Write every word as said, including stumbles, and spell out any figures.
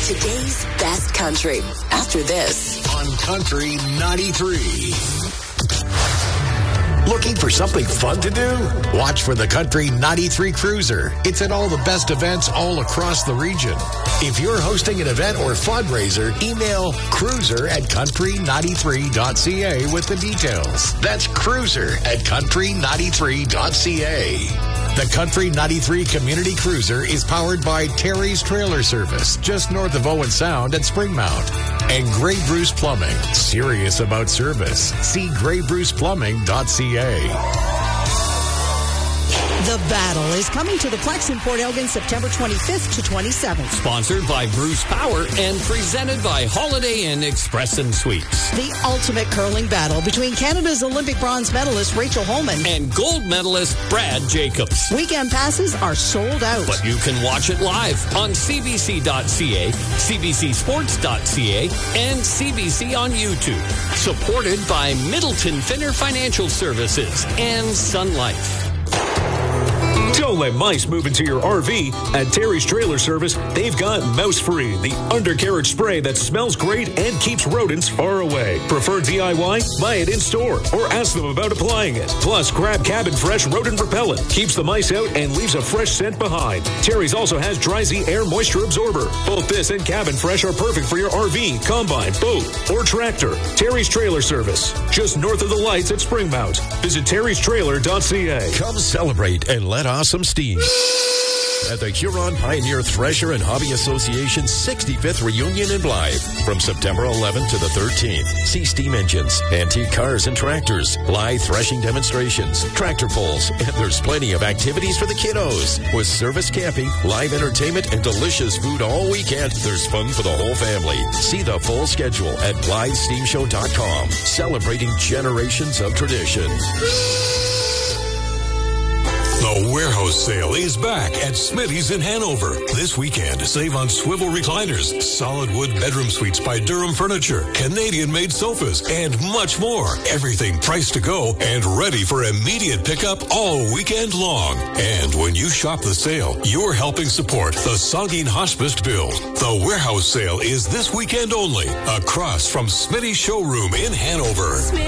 Today's best country. After this. On Country ninety-three. Looking for something fun to do? Watch for the Country ninety-three Cruiser. It's at all the best events all across the region. If you're hosting an event or fundraiser, email cruiser at country ninety-three dot c a with the details. That's cruiser at country ninety-three dot c a. The Country ninety-three Community Cruiser is powered by Terry's Trailer Service, just north of Owen Sound at Springmount. And Grey Bruce Plumbing, serious about service. See grey bruce plumbing dot c a. The Battle is coming to the Plex in Port Elgin September twenty-fifth to twenty-seventh. Sponsored by Bruce Power and presented by Holiday Inn Express and Suites. The ultimate curling battle between Canada's Olympic bronze medalist Rachel Holman and gold medalist Brad Jacobs. Weekend passes are sold out. But you can watch it live on c b c dot c a, c b c sports dot c a, and C B C on YouTube. Supported by Middleton Finner Financial Services and Sun Life. Don't let mice move into your R V. At Terry's Trailer Service, they've got Mouse Free, the undercarriage spray that smells great and keeps rodents far away. Prefer D I Y? Buy it in store or ask them about applying it. Plus, grab Cabin Fresh Rodent Repellent. Keeps the mice out and leaves a fresh scent behind. Terry's also has Dry Z Air Moisture Absorber. Both this and Cabin Fresh are perfect for your R V, combine, boat, or tractor. Terry's Trailer Service, just north of the lights at Springmount. Visit terrys trailer dot c a. Come celebrate and let off some steam at the Huron Pioneer Thresher and Hobby Association's sixty-fifth reunion in Blythe from September eleventh to the thirteenth. See steam engines, antique cars and tractors, live threshing demonstrations, tractor pulls, and there's plenty of activities for the kiddos. With service camping, live entertainment, and delicious food all weekend, there's fun for the whole family. See the full schedule at blythe steam show dot com. Celebrating generations of tradition. The warehouse sale is back at Smitty's in Hanover. This weekend, save on swivel recliners, solid wood bedroom suites by Durham Furniture, Canadian-made sofas, and much more. Everything priced to go and ready for immediate pickup all weekend long. And when you shop the sale, you're helping support the Saugeen Hospice build. The warehouse sale is this weekend only, across from Smitty's showroom in Hanover.